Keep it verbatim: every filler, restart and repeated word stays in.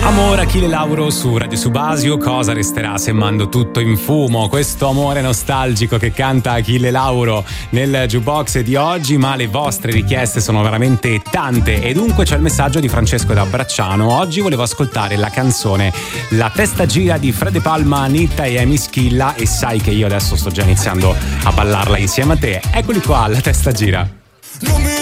Amore, Achille Lauro su Radio Subasio. Cosa resterà se mando tutto in fumo? Questo amore nostalgico che canta Achille Lauro nel jukebox di oggi, ma le vostre richieste sono veramente tante e dunque c'è il messaggio di Francesco da Bracciano. Oggi volevo ascoltare la canzone La testa gira di Fred Palma, Anitta e Amy Schilla, e sai che io adesso sto già iniziando a ballarla insieme a te. Eccoli qua, La testa gira.